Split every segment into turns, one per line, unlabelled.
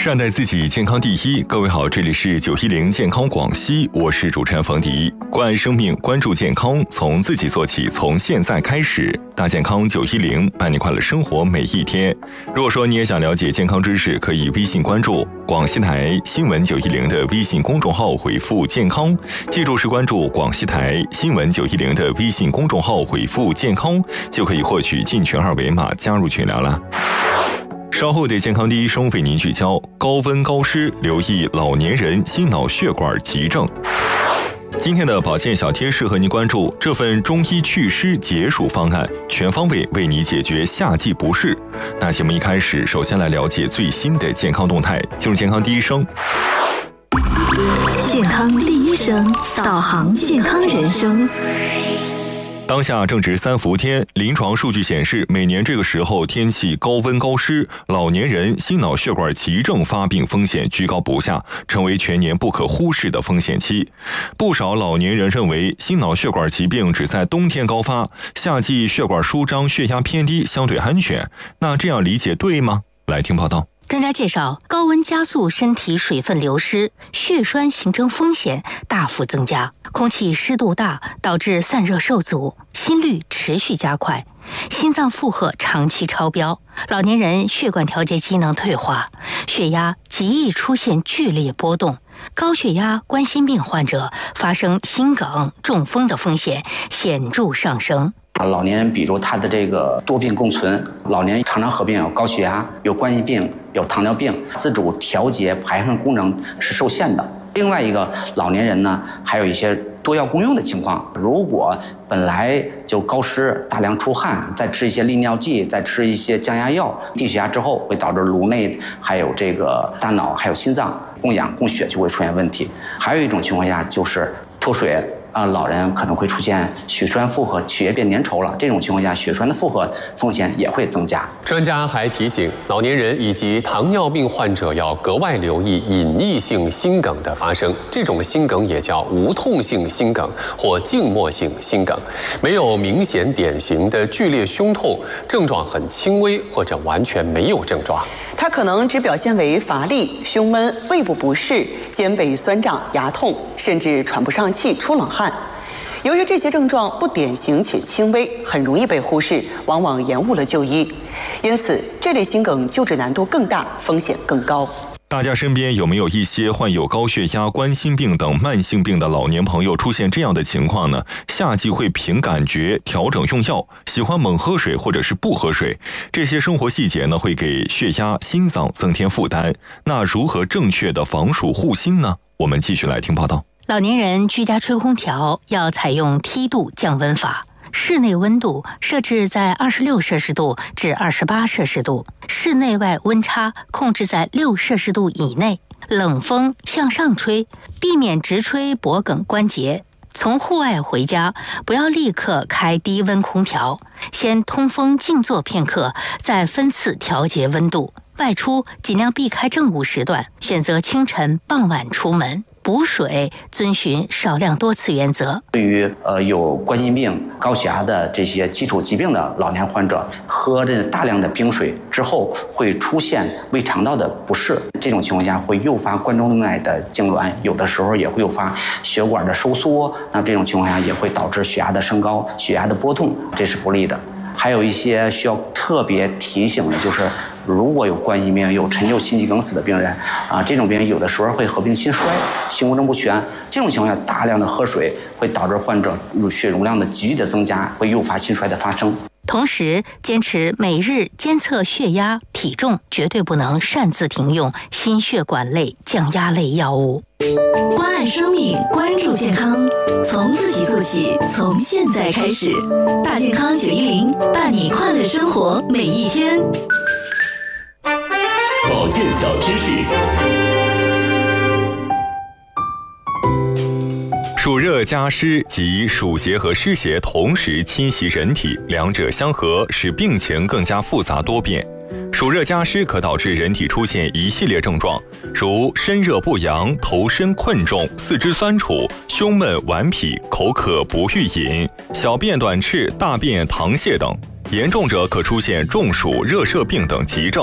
善待自己，健康第一。各位好，这里是910健康广西，我是主持人冯迪。关爱生命，关注健康，从自己做起，从现在开始。大健康910，伴你快乐生活每一天。如果说你也想了解健康知识，可以微信关注广西台新闻910的微信公众号，回复健康。记住是关注广西台新闻910的微信公众号，回复健康，就可以获取进群二维码，加入群聊了。稍后的健康第一生为您聚焦：高温高湿，留意老年人心脑血管急症。今天的保健小贴士和您关注这份中医祛湿解暑方案，全方位为你解决夏季不适。那节目一开始，首先来了解最新的健康动态，进入健康第一声。
健康第一声，导航健康人生。
当下正值3伏天，临床数据显示，每年这个时候天气高温高湿，老年人心脑血管急症发病风险居高不下，成为全年不可忽视的风险期。不少老年人认为，心脑血管疾病只在冬天高发，夏季血管舒张、血压偏低相对安全。那这样理解对吗？来听报道。
专家介绍，高温加速身体水分流失，血栓形成风险大幅增加。空气湿度大，导致散热受阻，心率持续加快，心脏负荷长期超标，老年人血管调节机能退化，血压极易出现剧烈波动。高血压、冠心病患者发生心梗、中风的风险显著上升。
老年人比如他的这个多病共存，老年人常常合并有高血压、有冠心病、有糖尿病，自主调节排汗功能是受限的。另外一个老年人呢，还有一些多药共用的情况，如果本来就高湿、大量出汗，再吃一些利尿剂，再吃一些降压药，低血压之后会导致颅内还有这个大脑还有心脏供氧供血就会出现问题。还有一种情况下就是脱水。老人可能会出现血栓负荷，血液变粘稠了，这种情况下血栓的负荷风险也会增加。
专家还提醒，老年人以及糖尿病患者要格外留意隐匿性心梗的发生。这种心梗也叫无痛性心梗或静默性心梗，没有明显典型的剧烈胸痛，症状很轻微或者完全没有症状。
它可能只表现为乏力、胸闷、胃部不适、肩背酸胀、牙痛，甚至喘不上气、出冷汗。由于这些症状不典型且轻微，很容易被忽视，往往延误了就医。因此，这类心梗救治难度更大，风险更高。
大家身边有没有一些患有高血压、冠心病等慢性病的老年朋友出现这样的情况呢？夏季会凭感觉调整用药，喜欢猛喝水或者是不喝水，这些生活细节呢会给血压、心脏增添负担。那如何正确的防暑护心呢？我们继续来听报道。
老年人居家吹空调要采用梯度降温法，室内温度设置在26摄氏度至28摄氏度，室内外温差控制在6摄氏度以内，冷风向上吹，避免直吹脖颈关节。从户外回家，不要立刻开低温空调，先通风静坐片刻，再分次调节温度。外出尽量避开正午时段，选择清晨、傍晚出门。补水遵循少量多次原则。
对于有冠心病、高血压的这些基础疾病的老年患者，喝这大量的冰水之后会出现胃肠道的不适，这种情况下会诱发冠状动脉的痉挛，有的时候也会诱发血管的收缩，那这种情况下也会导致血压的升高、血压的波动，这是不利的。还有一些需要特别提醒的，就是如果有冠心病、有陈旧心肌梗死的病人这种病人有的时候会合并心衰、心功能不全，这种情况下大量的喝水会导致患者血容量的急剧的增加，会诱发心衰的发生。
同时，坚持每日监测血压、体重，绝对不能擅自停用心血管类、降压类药物。
关爱生命，关注健康，从自己做起，从现在开始。大健康910，伴你快乐生活每一天。
保健小贴士。
暑热加湿即暑邪和湿邪同时侵袭人体，两者相合，使病情更加复杂多变。暑热加湿可导致人体出现一系列症状，如身热不阳、头身困重、四肢酸楚、胸闷顽痞、口渴不欲饮、小便短赤、大便溏泻等。严重者可出现中暑、热射病等急症。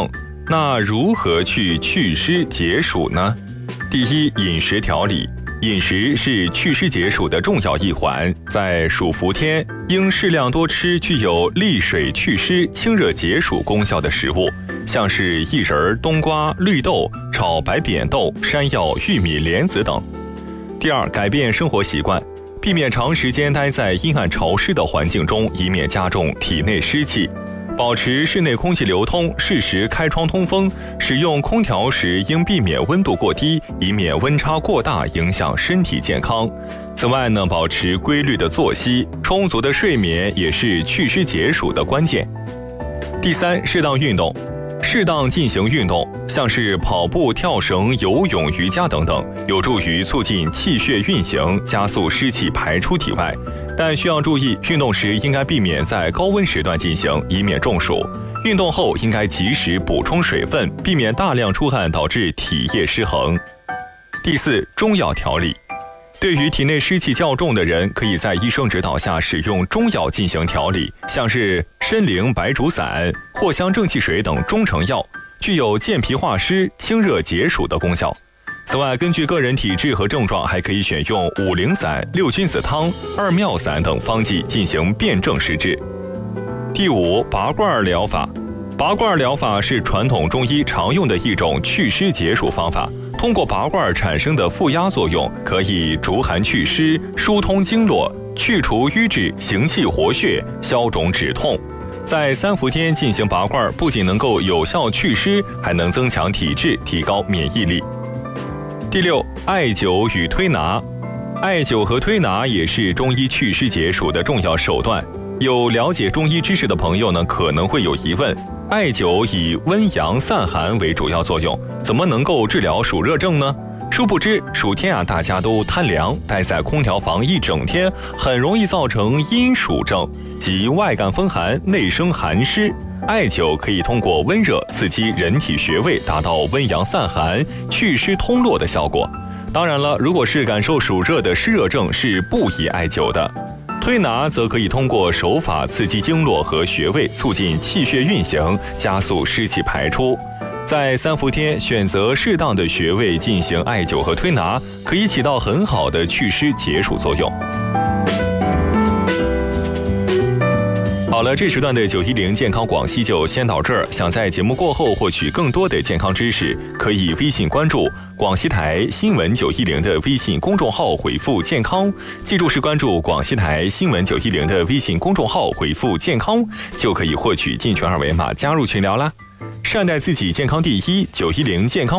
那如何去祛湿解暑呢？第一，饮食调理。饮食是祛湿解暑的重要一环，在暑伏天应适量多吃具有利水祛湿、清热解暑功效的食物，像是薏仁、冬瓜、绿豆、炒白扁豆、山药、玉米、莲子等。第二，改变生活习惯，避免长时间待在阴暗潮湿的环境中，以免加重体内湿气。保持室内空气流通，适时开窗通风。使用空调时应避免温度过低，以免温差过大影响身体健康。此外呢，保持规律的作息，充足的睡眠也是祛湿解暑的关键。第三，适当运动。适当进行运动，像是跑步、跳绳、游泳、瑜伽等等，有助于促进气血运行，加速湿气排出体外。但需要注意，运动时应该避免在高温时段进行，以免中暑。运动后应该及时补充水分，避免大量出汗导致体液失衡。第四，中药调理。对于体内湿气较重的人，可以在医生指导下使用中药进行调理，像是参苓白术散、藿香正气水等中成药，具有健脾化湿、清热解暑的功效。此外，根据个人体质和症状，还可以选用五苓散、六君子汤、二妙散等方剂进行辨证施治。第五，拔罐疗法。拔罐疗法是传统中医常用的一种祛湿解暑方法。通过拔罐产生的负压作用，可以逐寒祛湿、疏通经络、去除瘀滞、行气活血、消肿止痛。在三伏天进行拔罐，不仅能够有效祛湿，还能增强体质，提高免疫力。第六，艾灸与推拿。艾灸和推拿也是中医祛湿解暑的重要手段。有了解中医知识的朋友呢，可能会有疑问：艾灸以温阳散寒为主要作用，怎么能够治疗暑热症呢？殊不知，暑天啊，大家都贪凉，待在空调房一整天，很容易造成阴暑症，即外感风寒，内生寒湿。艾灸可以通过温热刺激人体穴位，达到温阳散寒、祛湿通络的效果。当然了，如果是感受暑热的湿热症，是不宜艾灸的。推拿则可以通过手法刺激经络和穴位，促进气血运行，加速湿气排出。在三伏天选择适当的穴位进行艾灸和推拿，可以起到很好的祛湿解暑作用。好了，这时段的910健康广西就先到这儿。想在节目过后获取更多的健康知识，可以微信关注广西台新闻910的微信公众号，回复健康，记住是关注广西台新闻910的微信公众号，回复健康，就可以获取进群二维码加入群聊啦。善待自己，健康第一，910健康